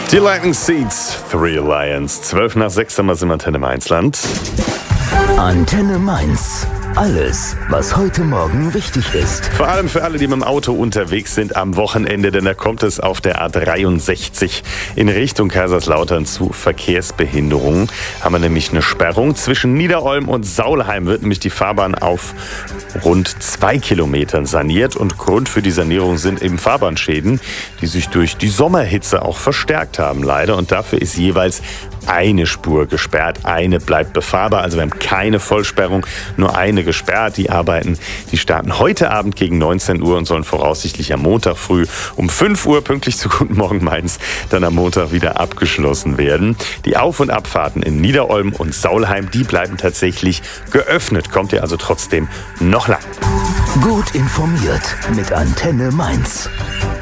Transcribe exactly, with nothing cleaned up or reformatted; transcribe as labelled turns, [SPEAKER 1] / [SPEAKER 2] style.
[SPEAKER 1] Die Lightning Seeds, Three Lions. zwölf nach sechs haben wir es im Antenne Mainzland.
[SPEAKER 2] Antenne Mainz. Alles, was heute Morgen wichtig ist.
[SPEAKER 1] Vor allem für alle, die mit dem Auto unterwegs sind am Wochenende, denn da kommt es auf der A dreiundsechzig in Richtung Kaiserslautern zu Verkehrsbehinderungen. Haben wir nämlich eine Sperrung. Zwischen Niederolm und Saulheim wird nämlich die Fahrbahn auf rund zwei Kilometern saniert. Und Grund für die Sanierung sind eben Fahrbahnschäden, die sich durch die Sommerhitze auch verstärkt haben, leider. Und dafür ist jeweils eine Spur gesperrt, eine bleibt befahrbar. Also wir haben keine Vollsperrung, nur eine gesperrt. Die Arbeiten, die starten heute Abend gegen neunzehn Uhr und sollen voraussichtlich am Montag früh um fünf Uhr pünktlich zu Guten Morgen Mainz dann am Montag wieder abgeschlossen werden. Die Auf- und Abfahrten in Niederolm und Saulheim, die bleiben tatsächlich geöffnet. Kommt ihr also trotzdem noch lang.
[SPEAKER 2] Gut informiert mit Antenne Mainz.